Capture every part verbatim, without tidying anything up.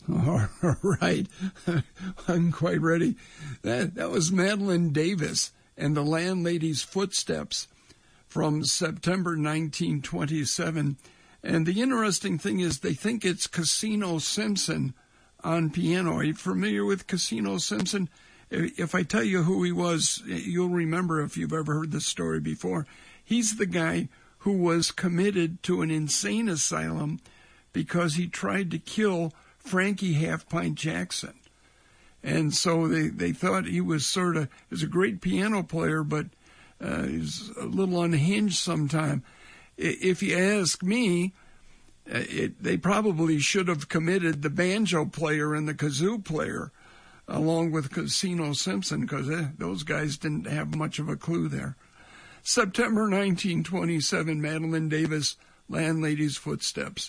All right. I'm quite ready. That, that was Madeline Davis and the Landlady's Footsteps from September nineteen twenty-seven. And the interesting thing is they think it's Casino Simpson on piano. Are you familiar with Casino Simpson? If I tell you who he was, you'll remember if you've ever heard this story before. He's the guy who was committed to an insane asylum because he tried to kill Frankie Half-Pint Jackson. And so they, they thought he was sort of, he was a great piano player, but uh, he was a little unhinged sometime. If you ask me, it, they probably should have committed the banjo player and the kazoo player along with Casino Simpson, because eh, those guys didn't have much of a clue there. September nineteen twenty-seven, Madeline Davis, Landlady's Footsteps.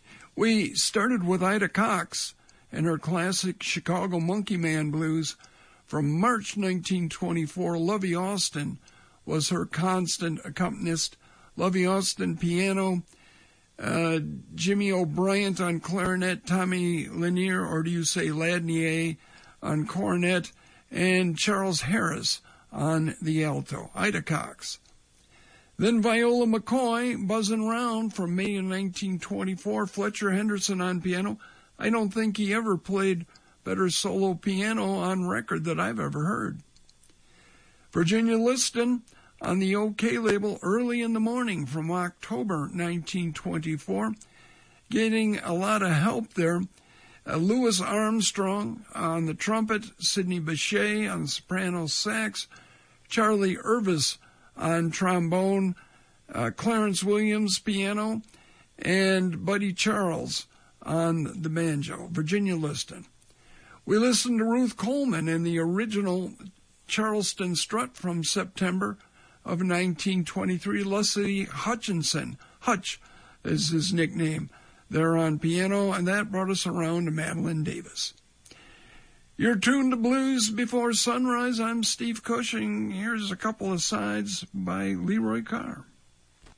We started with Ida Cox and her classic Chicago Monkey Man blues. From March nineteen twenty-four, Lovey Austin was her constant accompanist. Lovey Austin piano, uh, Jimmy O'Brien on clarinet, Tommy Lanier, or do you say Ladnier, on cornet, and Charles Harris on the alto. Ida Cox. Then Viola McCoy, Buzzin' Round from May of nineteen twenty-four. Fletcher Henderson on piano. I don't think he ever played better solo piano on record that I've ever heard. Virginia Liston on the OK label, Early in the Morning from October nineteen twenty-four. Getting a lot of help there. Uh, Louis Armstrong on the trumpet, Sidney Bechet on soprano sax, Charlie Irvis on trombone, uh, Clarence Williams piano, and Buddy Charles on the banjo. Virginia Liston. We listened to Ruth Coleman in the original Charleston Strut from September of nineteen twenty-three. Leslie Hutchinson, Hutch is his nickname, there on piano, and that brought us around to Madeline Davis. You're tuned to Blues Before Sunrise. I'm Steve Cushing. Here's a couple of sides by Leroy Carr.